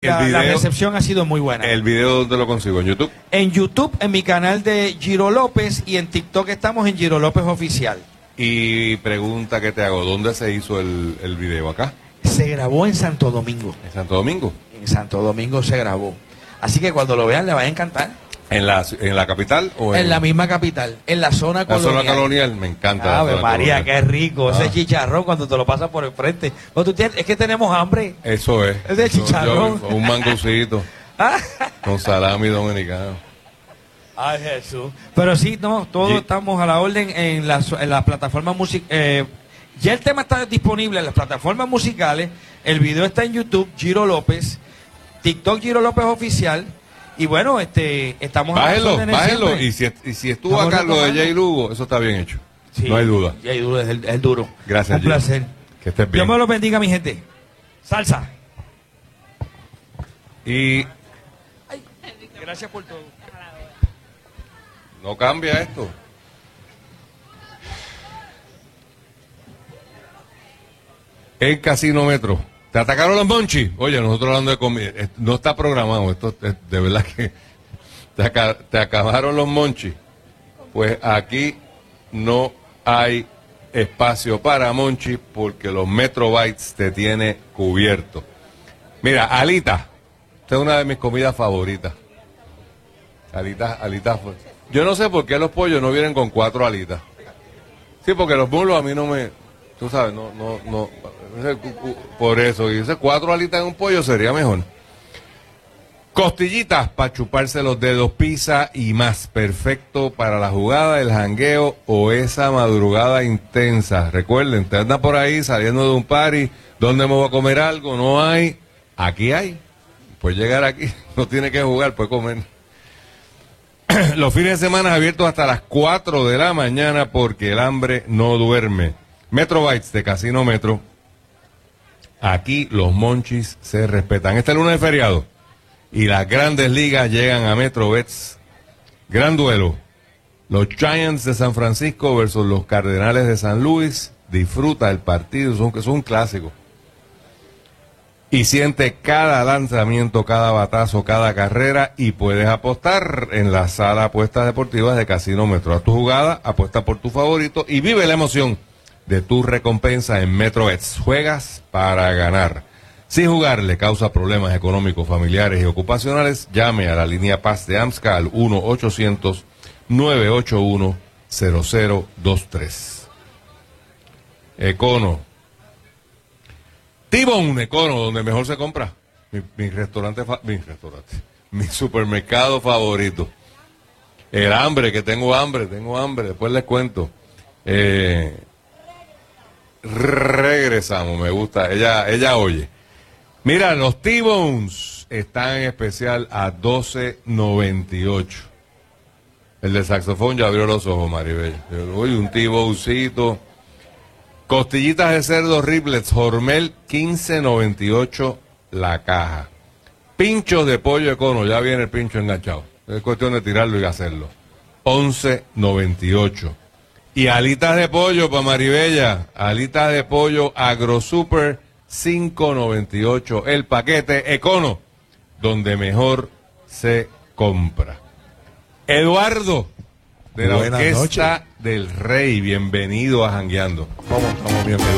la recepción ha sido muy buena. ¿El video dónde lo consigo? ¿En YouTube? En YouTube, en mi canal de Giro López, y en TikTok estamos en Giro López Oficial. Y pregunta que te hago, ¿dónde se hizo el video? ¿Acá? Se grabó en Santo Domingo. ¿En Santo Domingo? En Santo Domingo se grabó. Así que cuando lo vean le va a encantar. ¿En la capital? O en la misma capital, en la zona colonial. La zona colonial, me encanta. Ave María, qué rico. Ese chicharrón cuando te lo pasas por el frente. Es que tenemos hambre. Eso es. Ese chicharrón. Un mangucito con salami dominicano. Ay, Jesús. Pero sí, no, todos estamos a la orden en las plataformas musicales. Ya el tema está disponible en las plataformas musicales. El video está en YouTube, Giro López. TikTok, Giro López Oficial. Y bueno, estamos... Bájelo. Y si estuvo acá lo de Jay Lugo, eso está bien hecho. Sí, no hay duda. Jay Lugo es el duro. Gracias, un placer. Que estés bien. Dios me lo bendiga, mi gente. Salsa. Y... Ay, gracias por todo. No cambia esto. El Casino Metro. ¿Te atacaron los monchis? Oye, nosotros hablando de comida. No está programado. Esto de verdad que te acabaron los monchis. Pues aquí no hay espacio para monchis porque los Metrobytes te tiene cubierto. Mira, alitas. Esta es una de mis comidas favoritas. Alitas. Yo no sé por qué los pollos no vienen con 4 alitas. Sí, porque los muslos a mí no me... Tú sabes, no. Por eso, y 4 alitas en un pollo sería mejor. Costillitas para chuparse los dedos, pizza y más. Perfecto para la jugada, el jangueo o esa madrugada intensa. Recuerden, te anda por ahí saliendo de un party, ¿dónde me voy a comer algo? No hay. Aquí hay. Puedes llegar aquí, no tiene que jugar, puede comer. Los fines de semana abiertos hasta las 4 de la mañana porque el hambre no duerme. Metrobytes de Casino Metro. Aquí los monchis se respetan. Este lunes es feriado y las grandes ligas llegan a Metrobets. Gran duelo. Los Giants de San Francisco versus los Cardenales de San Luis. Disfruta el partido, es un clásico. Y siente cada lanzamiento, cada batazo, cada carrera y puedes apostar en la sala de apuestas deportivas de Casino Metro. A tu jugada, apuesta por tu favorito y vive la emoción de tu recompensa en Metrobets. Juegas para ganar. Si jugar le causa problemas económicos, familiares y ocupacionales, llame a la línea Paz de AMSCA al 1-800-981-0023. Econo. T-Bone Econo, donde mejor se compra. Mi supermercado favorito. El hambre, que tengo hambre, después les cuento. Regresamos, me gusta, ella oye. Mira, los T-Bones están en especial a $12.98. El de saxofón ya abrió los ojos, Maribel. Oye, un T-Bonecito. Costillitas de cerdo Riblets Hormel, $15.98 la caja. Pinchos de pollo Econo, ya viene el pincho enganchado. Es cuestión de tirarlo y hacerlo. $11.98. Y alitas de pollo para Maribella, alitas de pollo AgroSuper, $5.98 el paquete Econo, donde mejor se compra. Eduardo, de la Orquesta del Rey, bienvenido a Jangueando. ¿Cómo estamos? Bienvenido.